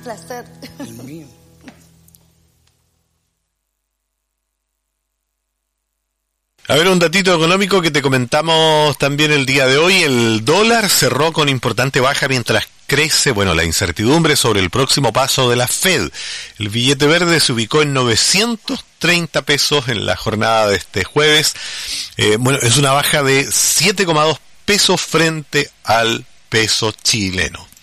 placer. El mío. A ver, un datito económico que te comentamos también el día de hoy. El dólar cerró con importante baja mientras crece, la incertidumbre sobre el próximo paso de la Fed. El billete verde se ubicó en 930 pesos en la jornada de este jueves. Es una baja de 7,2 pesos frente al peso chileno.